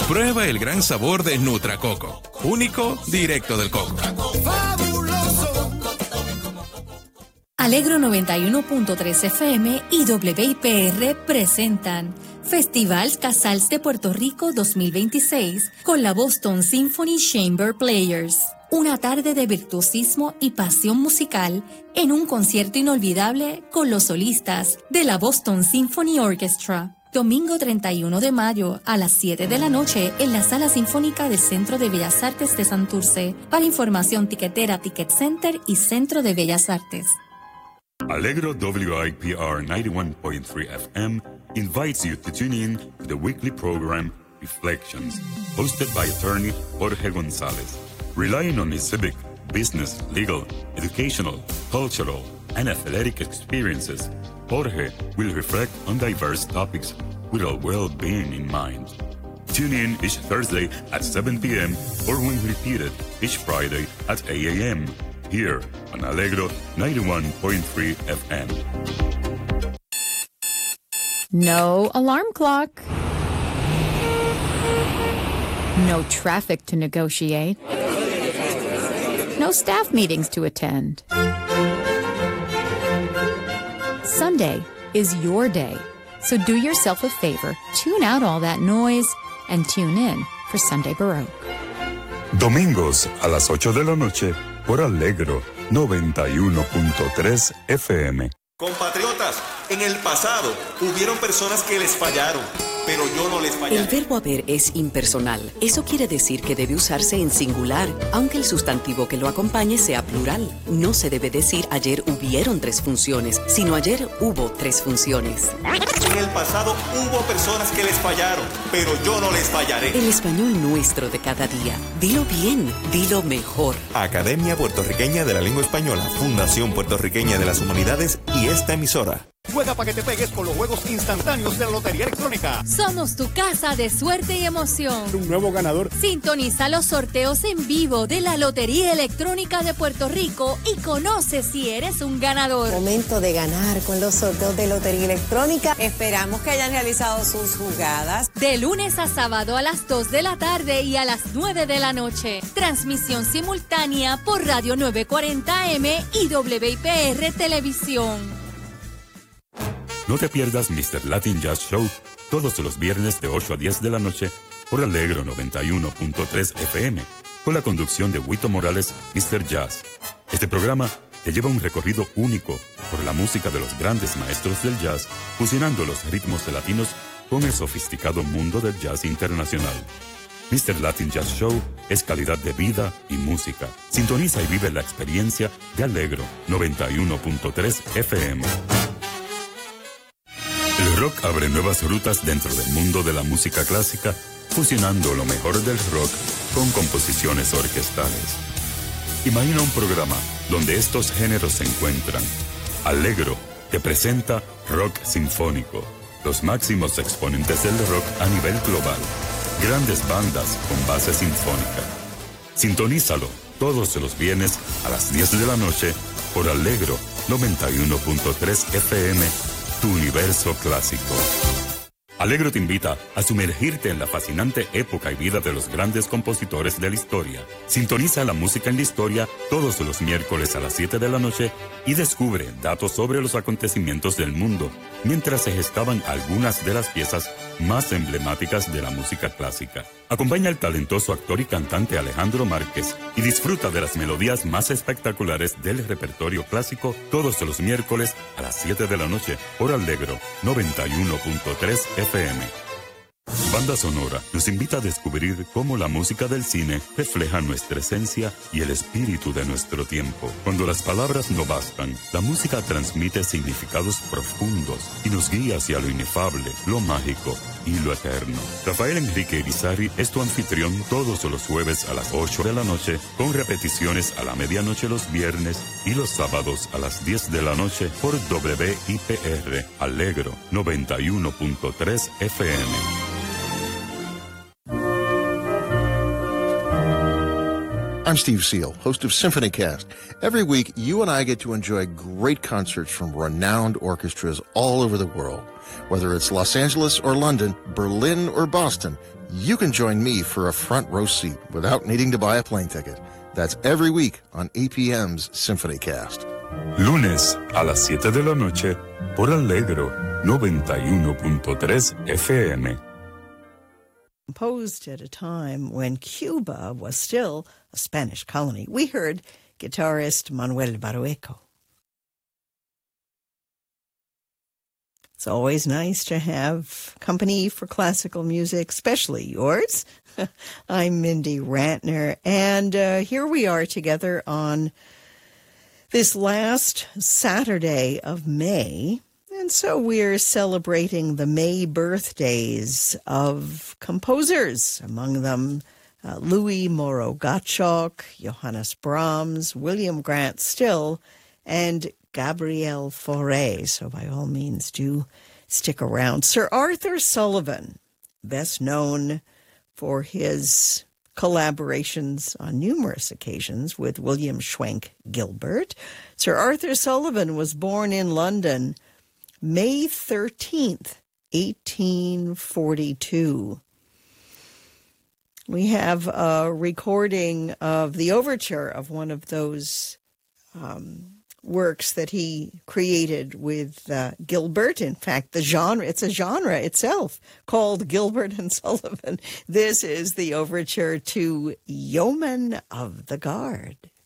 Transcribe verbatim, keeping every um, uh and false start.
Prueba el gran sabor de Nutracoco, único, directo del coco. Alegro noventa y uno punto tres F M y W I P R presentan Festival Casals de Puerto Rico dos mil veintiséis con la Boston Symphony Chamber Players. Una tarde de virtuosismo y pasión musical en un concierto inolvidable con los solistas de la Boston Symphony Orchestra. Domingo treinta y uno de mayo a las siete de la noche en la Sala Sinfónica del Centro de Bellas Artes de Santurce. Para información, tiquetera, Ticket Center y Centro de Bellas Artes. Alegro W I P R ninety-one point three F M invites you to tune in to the weekly program Reflections, hosted by attorney Jorge Gonzalez. Relying on his civic, business, legal, educational, cultural, and athletic experiences, Jorge will reflect on diverse topics with a well-being in mind. Tune in each Thursday at seven p.m. or when repeated each Friday at eight a.m. here on Alegro ninety-one point three F M. No alarm clock. No traffic to negotiate. No staff meetings to attend. Sunday is your day, so do yourself a favor, tune out all that noise, and tune in for Sunday Baroque. Domingos a las ocho de la noche por Alegro noventa y uno punto tres F M. Compatriotas, en el pasado hubieron personas que les fallaron, pero yo no les fallé. El verbo haber es impersonal. Eso quiere decir que debe usarse en singular, aunque el sustantivo que lo acompañe sea plural. No se debe decir ayer hubieron tres funciones, sino ayer hubo tres funciones. En el pasado hubo personas que les fallaron, pero yo no les fallaré. El español nuestro de cada día. Dilo bien, dilo mejor. Academia Puertorriqueña de la Lengua Española, Fundación Puertorriqueña de las Humanidades y esta emisora. Juega para que te pegues con los juegos instantáneos de la Lotería Electrónica. Somos tu casa de suerte y emoción. Un nuevo ganador. Sintoniza los sorteos en vivo de la Lotería Electrónica de Puerto Rico y conoce si eres un ganador. Momento de ganar con los sorteos de Lotería Electrónica. Esperamos que hayan realizado sus jugadas. De lunes a sábado a las dos de la tarde y a las nueve de la noche. Transmisión simultánea por Radio nueve cuarenta M y W I P R Televisión. No te pierdas mister Latin Jazz Show todos los viernes de ocho a diez de la noche por Alegro noventa y uno punto tres F M con la conducción de Huito Morales, mister Jazz. Este programa te lleva un recorrido único por la música de los grandes maestros del jazz, fusionando los ritmos latinos con el sofisticado mundo del jazz internacional. mister Latin Jazz Show es calidad de vida y música. Sintoniza y vive la experiencia de Alegro noventa y uno punto tres F M. El rock abre nuevas rutas dentro del mundo de la música clásica, fusionando lo mejor del rock con composiciones orquestales. Imagina un programa donde estos géneros se encuentran. Alegro te presenta Rock Sinfónico, los máximos exponentes del rock a nivel global. Grandes bandas con base sinfónica. Sintonízalo todos los viernes a las diez de la noche por Alegro noventa y uno punto tres F M, tu universo clásico. Alegro te invita a sumergirte en la fascinante época y vida de los grandes compositores de la historia. Sintoniza la música en la historia todos los miércoles a las siete de la noche y descubre datos sobre los acontecimientos del mundo, mientras se gestaban algunas de las piezas más emblemáticas de la música clásica. Acompaña al talentoso actor y cantante Alejandro Márquez y disfruta de las melodías más espectaculares del repertorio clásico todos los miércoles a las siete de la noche por Alegro noventa y uno punto tres F M. Banda Sonora nos invita a descubrir cómo la música del cine refleja nuestra esencia y el espíritu de nuestro tiempo. Cuando las palabras no bastan, la música transmite significados profundos y nos guía hacia lo inefable, lo mágico y lo eterno. Rafael Enrique Irizarry es tu anfitrión todos los jueves a las ocho de la noche, con repeticiones a la medianoche los viernes y los sábados a las diez de la noche por W I P R Alegro noventa y uno punto tres F M. I'm Steve Seal, host of SymphonyCast. Every week, you and I get to enjoy great concerts from renowned orchestras all over the world. Whether it's Los Angeles or London, Berlin or Boston, you can join me for a front row seat without needing to buy a plane ticket. That's every week on A P M's SymphonyCast. Lunes a las siete de la noche por Allegro noventa y uno punto tres F M. Composed at a time when Cuba was still a Spanish colony. We heard guitarist Manuel Barrueco. It's always nice to have company for classical music, especially yours. I'm Mindy Rantner, and uh, here we are together on this last Saturday of May. And so we're celebrating the May birthdays of composers, among them uh, Louis Moreau Gottschalk, Johannes Brahms, William Grant Still, and Gabriel Fauré. So by all means, do stick around. Sir Arthur Sullivan, best known for his collaborations on numerous occasions with William Schwenk Gilbert. Sir Arthur Sullivan was born in London May thirteenth, eighteen forty-two. We have a recording of the overture of one of those um, works that he created with uh, Gilbert. In fact, the genre, it's a genre itself called Gilbert and Sullivan. This is the overture to Yeoman of the Guard.